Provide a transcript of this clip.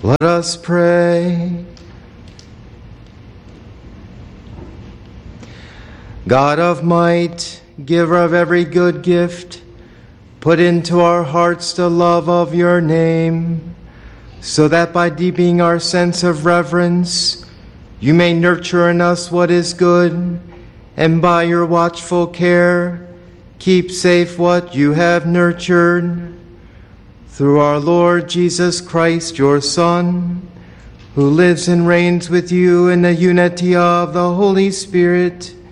Let us pray. God of might, giver of every good gift, put into our hearts the love of your name, so that by deepening our sense of reverence, you may nurture in us what is good, and by your watchful care, keep safe what you have nurtured. Through our Lord Jesus Christ, your Son, who lives and reigns with you in the unity of the Holy Spirit,